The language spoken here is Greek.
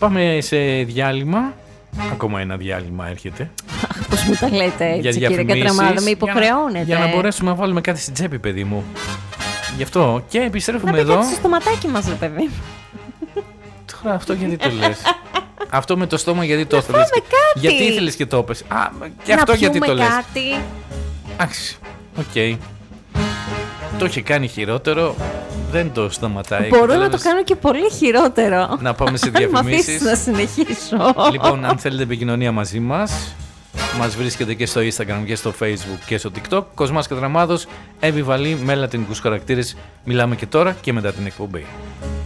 Πάμε σε διάλειμμα. Ακόμα ένα διάλειμμα έρχεται. Πώς μου τα λέτε έτσι, κύριε Κατραμάδο, με υποχρεώνετε. Για να μπορέσουμε να βάλουμε κάτι στην τσέπη, παιδί μου. Γι' αυτό και επιστρέφουμε εδώ. Να πει κάτι στο στοματάκι μας, ρε παιδί. Τώρα αυτό γιατί το λες? Αυτό με το στόμα γιατί το ήθελες? Γιατί ήθελες και το πες? Και αυτό γιατί το λες? Κάτι. Εντάξει, οκ. Το είχε κάνει χειρότερο. Δεν το σταματάει. Μπορώ να το κάνω και πολύ χειρότερο. Να πάμε σε διαφημίσεις. Να συνεχίσω. Λοιπόν, αν θέλετε επικοινωνία μαζί μας, μας βρίσκεται και στο Instagram και στο Facebook και στο TikTok. Κοσμάς Κατραμάδος, Εύη Βαλή με λατινικούς χαρακτήρες. Μιλάμε και τώρα και μετά την εκπομπή.